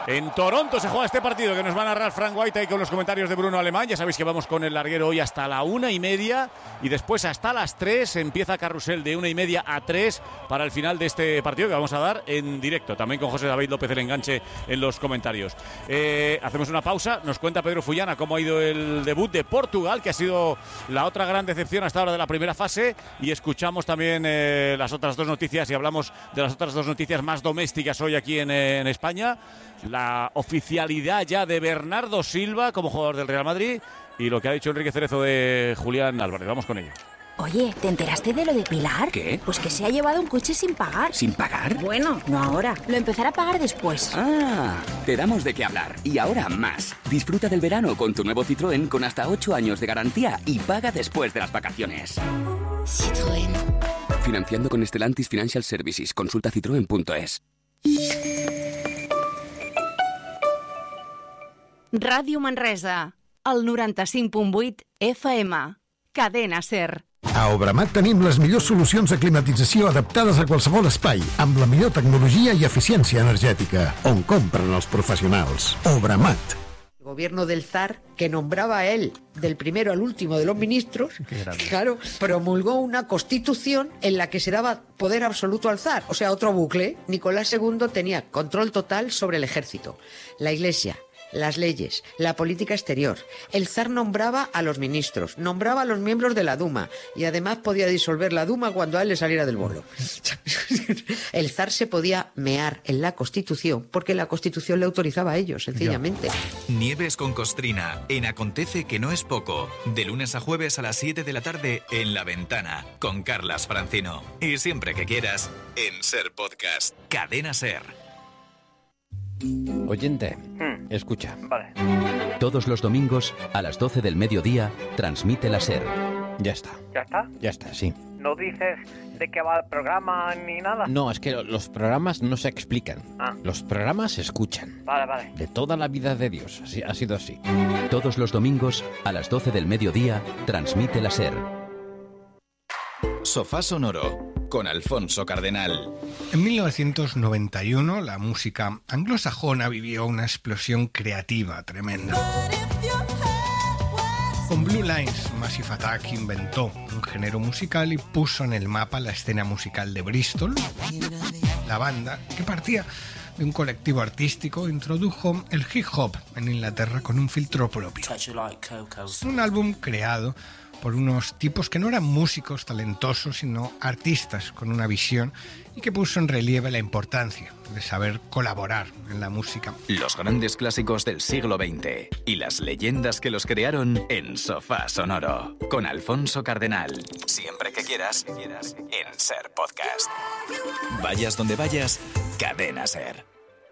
En Toronto se juega este partido que nos va a narrar Frank White ahí con los comentarios de Bruno Alemán. Ya sabéis que vamos con el larguero hoy hasta la 1:30 y después hasta las 3 empieza carrusel de 1:30 a 3 para el final de este partido que vamos a dar en directo. También con José David López el enganche en los comentarios. Hacemos una pausa. Nos cuenta Pedro Fullana cómo ha ido el debut de Portugal, que ha sido la otra gran decepción hasta ahora de la primera fase. Y escuchamos también las otras dos noticias y hablamos de las otras dos noticias más domésticas hoy aquí en España. La oficialidad ya de Bernardo Silva como jugador del Real Madrid y lo que ha dicho Enrique Cerezo de Julián Álvarez. Vamos con ello. Oye, ¿te enteraste de lo de Pilar? ¿Qué? Pues que se ha llevado un coche sin pagar. ¿Sin pagar? Bueno, no ahora. Lo empezará a pagar después. Ah, te damos de qué hablar. Y ahora más. Disfruta del verano con tu nuevo Citroën con hasta 8 años de garantía y paga después de las vacaciones. Citroën. Financiando con Stellantis Financial Services. Consulta citroen.es. Ràdio Manresa, el 95.8 FM, Cadena SER. A Obramat tenim les millors solucions de climatització adaptades a qualsevol espai, amb la millor tecnologia i eficiència energètica, on compren els professionals. Obramat. El gobierno del zar, que nombraba a él del primero al último de los ministros, claro, promulgó una constitución en la que se daba poder absoluto al zar, o sea, otro bucle. Nicolás II tenía control total sobre el ejército, la iglesia, las leyes, la política exterior. El zar nombraba a los ministros, nombraba a los miembros de la Duma y además podía disolver la Duma cuando a él le saliera del bolo. El zar se podía mear en la Constitución porque la Constitución le autorizaba a ello, sencillamente. Nieves con Costrina, en Acontece que no es poco. De lunes a jueves a las 7 de la tarde en La Ventana, con Carlas Francino. Y siempre que quieras, en SER Podcast. Cadena SER. Oyente, escucha. Vale. Todos los domingos, a las 12 del mediodía, transmite la SER. Ya está. ¿Ya está? Ya está, sí. ¿No dices de qué va el programa ni nada? No, es que los programas no se explican. Los programas se escuchan. Vale. De toda la vida de Dios. Así, ha sido así. Todos los domingos, a las 12 del mediodía, transmite la SER. Sofá Sonoro, con Alfonso Cardenal. En 1991, la música anglosajona vivió una explosión creativa tremenda. Con Blue Lines, Massive Attack inventó un género musical y puso en el mapa la escena musical de Bristol. La banda, que partía de un colectivo artístico, introdujo el hip hop en Inglaterra con un filtro propio. Un álbum creado por unos tipos que no eran músicos talentosos, sino artistas con una visión y que puso en relieve la importancia de saber colaborar en la música. Los grandes clásicos del siglo XX y las leyendas que los crearon en Sofá Sonoro, con Alfonso Cardenal. Siempre que quieras, en SER Podcast. Vayas donde vayas, Cadena SER.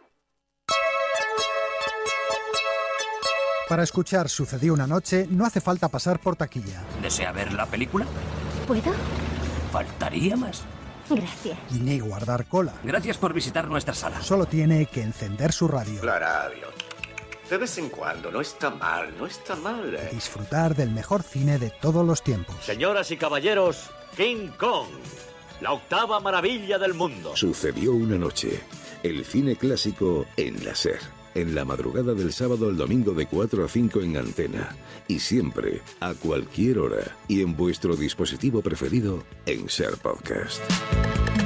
Para escuchar Sucedió una noche, no hace falta pasar por taquilla. ¿Desea ver la película? ¿Puedo? Faltaría más. Gracias. Ni guardar cola. Gracias por visitar nuestra sala. Solo tiene que encender su radio. La radio. De vez en cuando, no está mal, no está mal. Disfrutar del mejor cine de todos los tiempos. Señoras y caballeros, King Kong, la octava maravilla del mundo. Sucedió una noche. El cine clásico en la SER. En la madrugada del sábado al domingo de 4 a 5 en Antena. Y siempre, a cualquier hora. Y en vuestro dispositivo preferido, en SER Podcast.